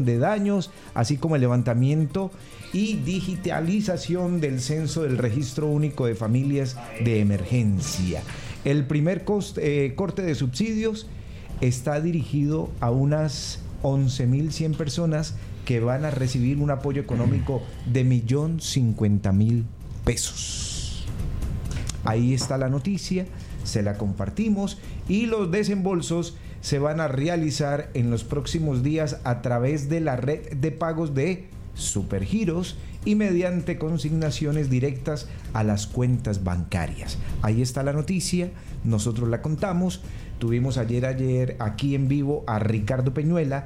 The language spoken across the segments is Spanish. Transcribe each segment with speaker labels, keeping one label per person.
Speaker 1: de daños, así como el levantamiento y digitalización del censo del Registro Único de Familias de Emergencia. El primer corte de subsidios está dirigido a unas 11.100 personas que van a recibir un apoyo económico de 1.050.000 pesos. Ahí está la noticia, se la compartimos y los desembolsos se van a realizar en los próximos días a través de la red de pagos de Supergiros y mediante consignaciones directas a las cuentas bancarias. Ahí está la noticia, nosotros la contamos. Tuvimos ayer aquí en vivo a Ricardo Peñuela,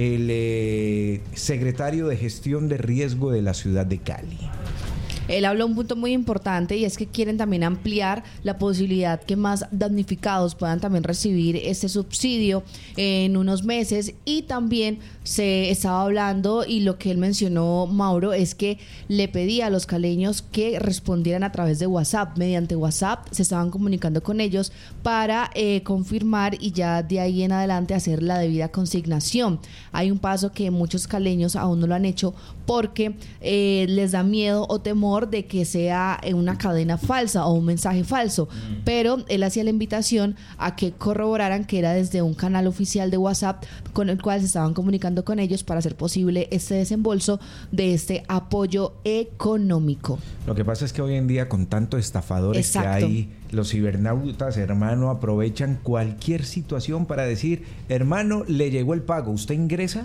Speaker 1: el secretario de Gestión de Riesgo de la ciudad de Cali.
Speaker 2: Él habló un punto muy importante y es que quieren también ampliar la posibilidad que más damnificados puedan también recibir este subsidio en unos meses, y también se estaba hablando, y lo que él mencionó, Mauro, es que le pedía a los caleños que respondieran a través de WhatsApp. Mediante WhatsApp se estaban comunicando con ellos para confirmar y ya de ahí en adelante hacer la debida consignación. Hay un paso que muchos caleños aún no lo han hecho porque les da miedo o temor de que sea una cadena falsa o un mensaje falso, pero él hacía la invitación a que corroboraran que era desde un canal oficial de WhatsApp con el cual se estaban comunicando con ellos para hacer posible este desembolso de este apoyo económico.
Speaker 1: Lo que pasa es que hoy en día, con tantos estafadores Exacto. que hay, los cibernautas, hermano, aprovechan cualquier situación para decir: hermano, le llegó el pago, ¿usted ingresa?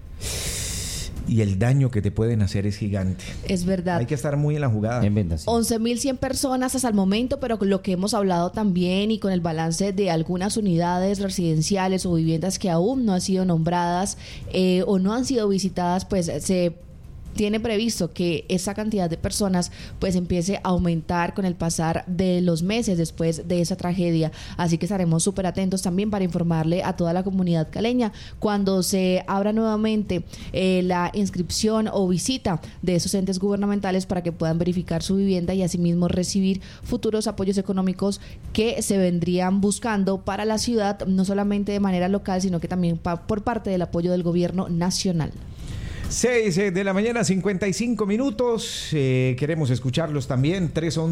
Speaker 1: Y el daño que te pueden hacer es gigante.
Speaker 2: Es verdad.
Speaker 1: Hay que estar muy en la jugada.
Speaker 2: 11.100 personas hasta el momento, pero con lo que hemos hablado también y con el balance de algunas unidades residenciales o viviendas que aún no han sido nombradas o no han sido visitadas, pues se tiene previsto que esa cantidad de personas pues empiece a aumentar con el pasar de los meses después de esa tragedia. Así que estaremos súper atentos también para informarle a toda la comunidad caleña cuando se abra nuevamente la inscripción o visita de esos entes gubernamentales para que puedan verificar su vivienda y asimismo recibir futuros apoyos económicos que se vendrían buscando para la ciudad, no solamente de manera local, sino que también por parte del apoyo del gobierno nacional.
Speaker 1: 6 de la mañana, 55 minutos. Queremos escucharlos también.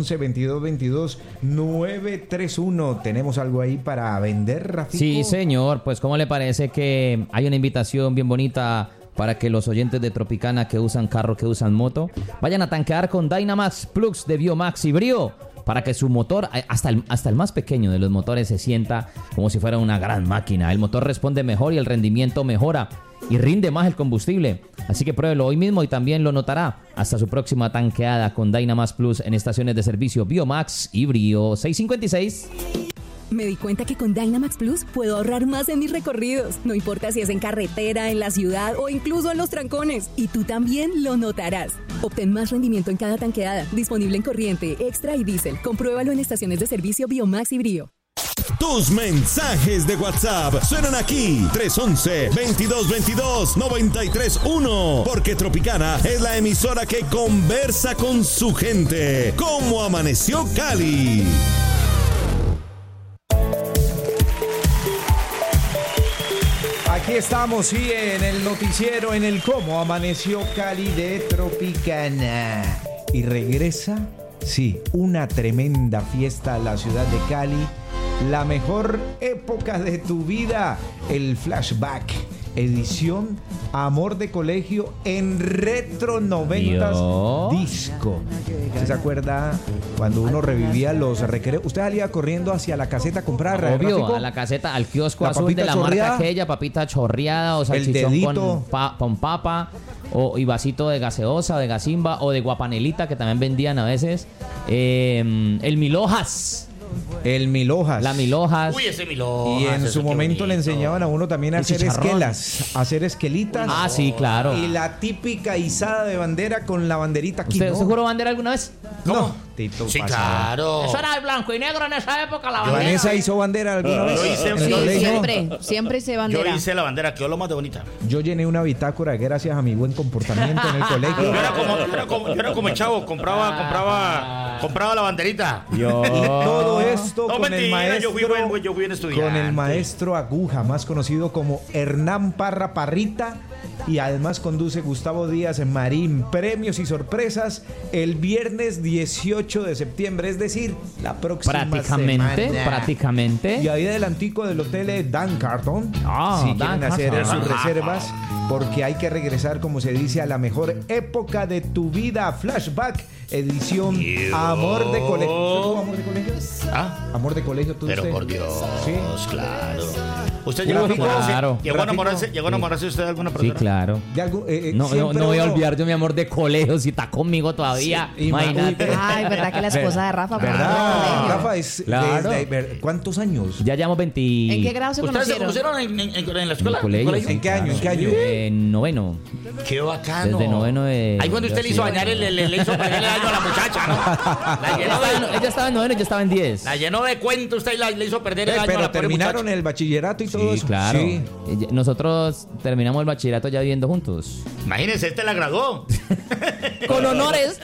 Speaker 1: 311-2222-931. ¿Tenemos algo ahí para vender, Rafico?
Speaker 3: Sí, señor. Pues, ¿cómo le parece que hay una invitación bien bonita para que los oyentes de Tropicana que usan carro, que usan moto, vayan a tanquear con Dynamax Plus de Biomax y Brio? Para que su motor, hasta el más pequeño de los motores, se sienta como si fuera una gran máquina. El motor responde mejor y el rendimiento mejora y rinde más el combustible. Así que pruébelo hoy mismo y también lo notará. Hasta su próxima tanqueada con Dynamax Plus en estaciones de servicio Biomax y Brio. 656.
Speaker 4: Me di cuenta que con Dynamax Plus puedo ahorrar más en mis recorridos. No importa si es en carretera, en la ciudad o incluso en los trancones. Y tú también lo notarás. Obtén más rendimiento en cada tanqueada. Disponible en corriente, extra y diésel. Compruébalo en estaciones de servicio Biomax y Brio.
Speaker 5: Tus mensajes de WhatsApp suenan aquí. 311-2222-931. Porque Tropicana es la emisora que conversa con su gente. ¿Cómo amaneció Cali?
Speaker 1: Aquí estamos, sí, en el noticiero, en el Cómo Amaneció Cali de Tropicana. Y regresa, sí, una tremenda fiesta a la ciudad de Cali. La mejor época de tu vida, el Flashback, edición Amor de Colegio en Retro 90s Disco. ¿Usted se acuerda cuando uno revivía los recreos? Usted salía corriendo hacia la caseta a comprar.
Speaker 3: Obvio,
Speaker 1: Rafico,
Speaker 3: a la caseta, al kiosco
Speaker 1: la
Speaker 3: azul de la
Speaker 1: chorreada,
Speaker 3: marca aquella, papita chorreada o salchichón con papa y vasito de gaseosa, de gasimba o de guapanelita, que también vendían a veces. El Milojas.
Speaker 1: El Milojas.
Speaker 3: La Milojas.
Speaker 6: Uy, ese Milojas.
Speaker 1: Y en su momento le enseñaban a uno también a hacer esquelas, a hacer esquelitas.
Speaker 3: Ah, sí, claro.
Speaker 1: Y la típica izada de bandera con la banderita aquí.
Speaker 3: ¿Usted juró bandera alguna vez?
Speaker 1: No. Tito
Speaker 6: Sí,
Speaker 1: pasaba.
Speaker 6: claro.
Speaker 3: Eso era el blanco y negro en esa época, la bandera.
Speaker 1: ¿Vanessa hizo bandera alguna vez?
Speaker 6: Yo hice-
Speaker 1: en el
Speaker 2: Sí,
Speaker 1: colegio?
Speaker 2: siempre hice
Speaker 6: Yo
Speaker 2: bandera.
Speaker 6: hice la bandera, quedó lo más de bonita.
Speaker 1: Yo llené una bitácora gracias a mi buen comportamiento en el colegio.
Speaker 6: Yo era como el chavo, compraba la banderita.
Speaker 1: Y todo esto
Speaker 6: No,
Speaker 1: con el
Speaker 6: mentira,
Speaker 1: maestro,
Speaker 6: yo fui buen estudiante.
Speaker 1: con el maestro Aguja, más conocido como Hernán Parra Parrita, y además conduce Gustavo Díaz Marín. Premios y sorpresas el viernes 18 de septiembre, es decir, la próxima
Speaker 3: Prácticamente.
Speaker 1: Y ahí adelantico del hotel Dan Carton,
Speaker 3: Ah,
Speaker 1: si
Speaker 3: Dan
Speaker 1: quieren hacer
Speaker 3: Carton.
Speaker 1: sus reservas, porque hay que regresar, como se dice, a la mejor época de tu vida. Flashback, edición Amor de Colegio. ¿Usted tuvo Amor de Colegio?
Speaker 6: ¿Ah?
Speaker 1: Amor de Colegio, ¿tú
Speaker 6: Pero
Speaker 1: usted?
Speaker 6: por Dios,
Speaker 1: Sí.
Speaker 6: claro. ¿Usted llegó a
Speaker 1: Gráfico.
Speaker 6: enamorarse?
Speaker 3: Claro.
Speaker 6: ¿Llegó a enamorarse usted de alguna
Speaker 3: Sí,
Speaker 6: persona?
Speaker 3: claro.
Speaker 1: De algo,
Speaker 3: No
Speaker 1: siempre
Speaker 3: voy a
Speaker 1: uno-
Speaker 3: olvidar yo mi amor de colegio si está conmigo todavía.
Speaker 1: Sí,
Speaker 3: Imagínate.
Speaker 2: Ay, ¿verdad que la esposa de Rafa? fue
Speaker 1: ¿Verdad?
Speaker 2: al colegio?
Speaker 1: Rafa, es
Speaker 3: Claro.
Speaker 1: ¿cuántos años?
Speaker 3: Ya llevamos 20.
Speaker 2: ¿En qué grado se
Speaker 6: ¿Ustedes se
Speaker 2: conocieron?
Speaker 6: conocieron en la
Speaker 3: En
Speaker 6: escuela?
Speaker 3: el colegio.
Speaker 1: ¿En qué año? ¿En qué año?
Speaker 3: En noveno.
Speaker 6: ¡Qué bacano!
Speaker 3: Desde noveno de-
Speaker 6: Ahí cuando usted le hizo dañar, le hizo perder el año a la muchacha, ¿no?
Speaker 3: Ella estaba en noveno y yo estaba en 10.
Speaker 6: La llenó de cuentos usted y le hizo perder el año a
Speaker 1: Pero
Speaker 6: la pobre
Speaker 1: terminaron
Speaker 6: muchacha.
Speaker 1: el bachillerato y todo
Speaker 3: Sí,
Speaker 1: eso.
Speaker 3: claro.
Speaker 1: Sí.
Speaker 3: Nosotros terminamos el bachillerato ya viviendo juntos.
Speaker 6: Imagínense, este la graduó.
Speaker 3: Con honores.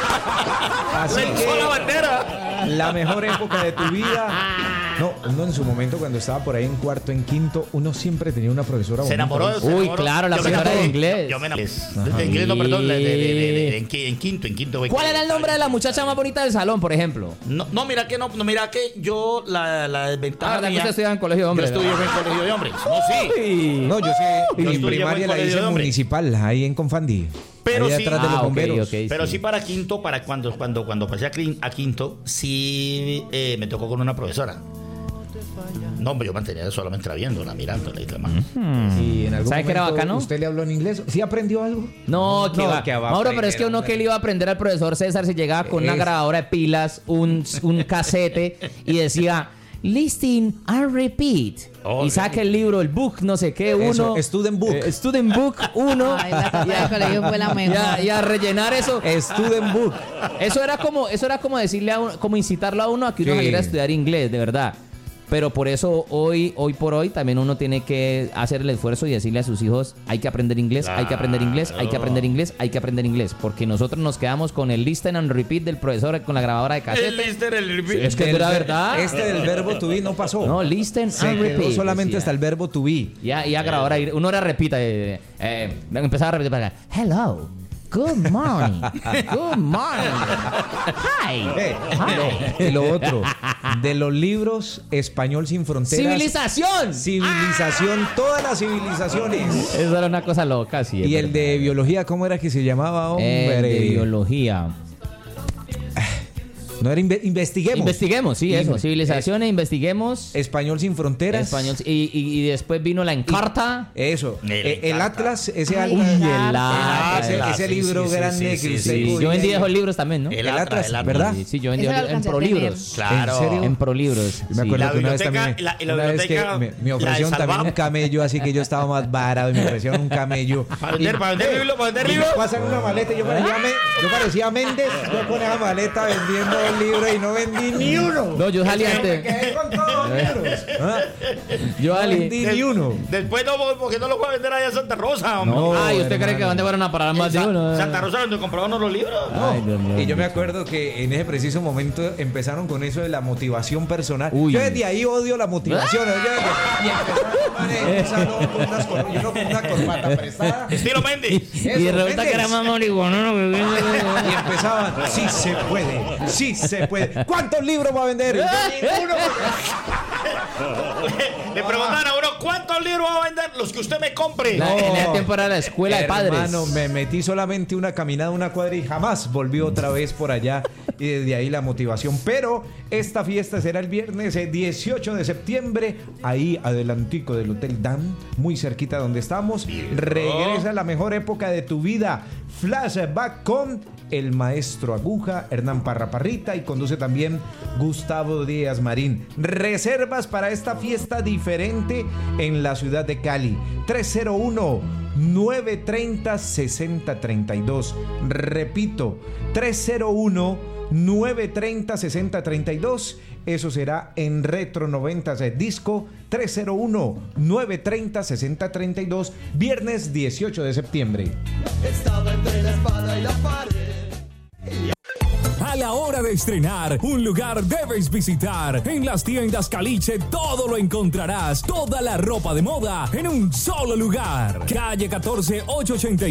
Speaker 1: Así
Speaker 6: Le puso la bandera.
Speaker 1: la mejor época de tu vida. No, uno en su momento cuando estaba por ahí en cuarto, en quinto, uno siempre tenía una profesora
Speaker 6: Se
Speaker 1: bonita.
Speaker 6: enamoró. se
Speaker 3: Uy,
Speaker 6: enamoró.
Speaker 3: claro, la
Speaker 6: Yo me
Speaker 3: profesora de
Speaker 6: enamoré.
Speaker 3: inglés.
Speaker 6: Yo me enamoré. De inglés, no, perdón. En quinto. güey.
Speaker 3: ¿Cuál era el nombre de la muchacha más bonita del salón, por ejemplo?
Speaker 6: No, mira que yo la desventaja
Speaker 3: ¿verdad que
Speaker 6: mía-
Speaker 3: usted estudiaba en colegio de hombres?
Speaker 6: Yo estudié en colegio de hombres. No, sí.
Speaker 1: No, yo sé,
Speaker 6: Yo
Speaker 1: mi
Speaker 6: estudié
Speaker 1: primaria
Speaker 6: en
Speaker 1: la
Speaker 6: colegio
Speaker 1: hice
Speaker 6: de hombres.
Speaker 1: municipal, ahí en Confandí.
Speaker 6: Pero
Speaker 1: ahí
Speaker 6: sí.
Speaker 1: atrás de los
Speaker 3: Ah, ok,
Speaker 1: bomberos.
Speaker 3: ok.
Speaker 6: Pero
Speaker 3: sí.
Speaker 6: sí para quinto, para cuando pasé a quinto, sí me tocó con una profesora. No, hombre, yo mantenía solamente viéndola, mirándola y demás.
Speaker 1: Y en algún
Speaker 3: ¿Sabe qué era
Speaker 1: momento
Speaker 3: bacano?
Speaker 1: ¿Usted le habló en inglés? ¿Sí aprendió algo?
Speaker 3: No, que
Speaker 1: No,
Speaker 3: va.
Speaker 1: que va a
Speaker 3: Mauro, pero
Speaker 1: aprender,
Speaker 3: es que uno
Speaker 1: hombre.
Speaker 3: que le iba a aprender al profesor César si llegaba con una
Speaker 1: Es-
Speaker 3: grabadora de pilas, un casete y decía listen and repeat.
Speaker 6: Oh,
Speaker 3: y saca el libro, el book, no sé qué,
Speaker 1: Eso,
Speaker 3: uno.
Speaker 1: student book.
Speaker 3: Student book 1.
Speaker 2: Ay, la tarea del colegio fue la mejor.
Speaker 3: Y a rellenar eso.
Speaker 1: Student book.
Speaker 3: Eso era como decirle a uno, como incitarlo a uno a que uno
Speaker 1: Sí.
Speaker 3: saliera a estudiar inglés, de verdad. Pero por eso hoy por hoy también uno tiene que hacer el esfuerzo y decirle a sus hijos, hay que aprender inglés, hay que aprender inglés, hay que aprender inglés, hay que aprender inglés. Porque nosotros nos quedamos con el listen and repeat del profesor con la grabadora de casete. Es que era verdad.
Speaker 1: Este del verbo to be no pasó.
Speaker 3: No, listen
Speaker 1: Se
Speaker 3: and
Speaker 1: quedó
Speaker 3: repeat.
Speaker 1: solamente
Speaker 3: decía.
Speaker 1: hasta el verbo to be.
Speaker 3: Ya grabadora, uno era repita, empezaba a repetir para acá. Hello. Good morning. Good morning. Hi. Hi.
Speaker 1: Y lo otro, de los libros Español sin fronteras.
Speaker 3: Civilización.
Speaker 1: Civilización, todas las civilizaciones.
Speaker 3: Eso era una cosa loca, sí. es
Speaker 1: Y el
Speaker 3: verdad.
Speaker 1: de biología, ¿cómo era que se llamaba, hombre?
Speaker 3: El de biología.
Speaker 1: No era investiguemos.
Speaker 3: Investiguemos, sí, eso. Civilización e investiguemos.
Speaker 1: Español sin fronteras.
Speaker 3: Español. Y después vino la Encarta.
Speaker 1: Eso. El Atlas, ese
Speaker 2: Ay,
Speaker 1: Atlas.
Speaker 2: el
Speaker 3: Atlas.
Speaker 1: Ese libro grande que usted
Speaker 3: Sí,
Speaker 1: cogió
Speaker 3: yo vendí
Speaker 1: ahí.
Speaker 3: esos libros también, ¿no?
Speaker 1: El Atlas, ¿verdad?
Speaker 3: Sí, yo vendí
Speaker 2: Ese lo
Speaker 3: en
Speaker 2: alcancé a
Speaker 3: ProLibros.
Speaker 2: tener.
Speaker 6: Claro.
Speaker 1: ¿En serio?
Speaker 3: En ProLibros.
Speaker 1: Me acuerdo
Speaker 6: La
Speaker 1: que una vez
Speaker 6: biblioteca-
Speaker 1: también,
Speaker 6: la
Speaker 1: una vez que
Speaker 6: biblioteca,
Speaker 1: me
Speaker 6: la de
Speaker 1: ofrecieron también
Speaker 6: Salvador.
Speaker 1: un camello, así que yo estaba más varado y me ofrecieron un camello.
Speaker 6: Para vender libros, para vender
Speaker 1: Y me
Speaker 6: libros.
Speaker 1: pasan una maleta y yo parecía Méndez, yo con esa maleta vendiendo el libro y no vendí ni uno.
Speaker 3: No, yo salí
Speaker 1: Me
Speaker 3: antes.
Speaker 1: quedé con todos los libros. ¿Ah?
Speaker 3: Yo
Speaker 1: No
Speaker 3: salí.
Speaker 1: vendí ni uno.
Speaker 6: Después no, porque no lo fue a vender allá en Santa Rosa, hombre.
Speaker 1: No.
Speaker 3: Ay, ¿usted cree
Speaker 1: hermano.
Speaker 3: que dónde fueron a parar más de uno?
Speaker 6: Santa Rosa donde compraban los libros.
Speaker 3: Ay, Dios mío.
Speaker 1: Y yo me acuerdo que en ese preciso momento empezaron con eso de la motivación personal.
Speaker 3: Uy.
Speaker 1: Yo desde ahí odio la motivación. Y empezaron en un salón con unas yo no con una corbata prestada.
Speaker 6: Estilo Mendy.
Speaker 3: Y resulta que era más marihuana, ¿no?
Speaker 1: Y empezaban, sí se puede. ¿Cuántos libros va a vender? Ninguno.
Speaker 6: Le preguntaron a uno, ¿cuántos libros va a vender? Los que usted me compre.
Speaker 3: En ese tiempo era la escuela de padres.
Speaker 1: Hermano, me metí solamente una caminada, una cuadra y jamás volví otra vez por allá. Y desde ahí la motivación. Pero esta fiesta será el viernes 18 de septiembre. Ahí adelantico del Hotel Dan, muy cerquita donde estamos. Regresa la mejor época de tu vida. Flashback con el maestro Aguja, Hernán Parra Parrita, y conduce también Gustavo Díaz Marín. Reservas para esta fiesta diferente en la ciudad de Cali. 301-930-6032. Repito, 301 301-930-6032. Eso será en Retro 90s Disco, 301-930-6032, viernes 18 de septiembre.
Speaker 7: Estaba entre la espada y la pared.
Speaker 8: A la hora de estrenar, un lugar debes visitar. En las tiendas Caliche todo lo encontrarás. Toda la ropa de moda en un solo lugar. Calle 14, 880.